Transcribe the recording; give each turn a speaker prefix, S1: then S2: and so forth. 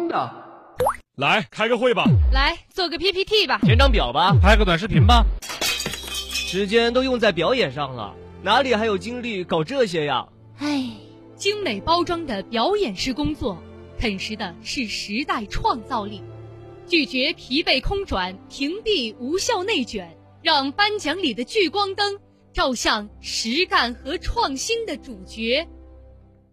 S1: 的。
S2: 来，开个会吧。
S3: 来，做个 PPT 吧。
S4: 填张表吧。
S2: 拍个短视频吧。
S4: 时间都用在表演上了，哪里还有精力搞这些呀？
S3: 唉，精美包装的表演式工作，啃食的是时代创造力。拒绝疲惫空转，屏蔽无效内卷，让颁奖礼的聚光灯照向实干和创新的主角。